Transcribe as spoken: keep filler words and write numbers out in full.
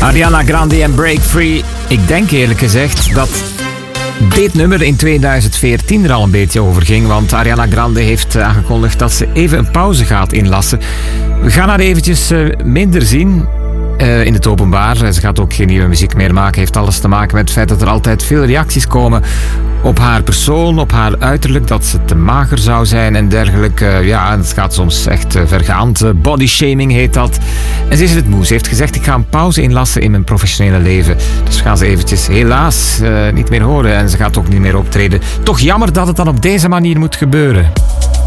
Ariana Grande en Break Free. Ik denk eerlijk gezegd dat dit nummer in tweeduizend veertien er al een beetje over ging, want Ariana Grande heeft aangekondigd dat ze even een pauze gaat inlassen. We gaan haar eventjes minder zien uh, in het openbaar. Ze gaat ook geen nieuwe muziek meer maken. Heeft alles te maken met het feit dat er altijd veel reacties komen op haar persoon, op haar uiterlijk, dat ze te mager zou zijn en dergelijke. Ja, het gaat soms echt vergaand. Bodyshaming heet dat. En ze is het moe. Ze heeft gezegd, ik ga een pauze inlassen in mijn professionele leven. Dus we gaan ze eventjes helaas uh, niet meer horen en ze gaat ook niet meer optreden. Toch jammer dat het dan op deze manier moet gebeuren.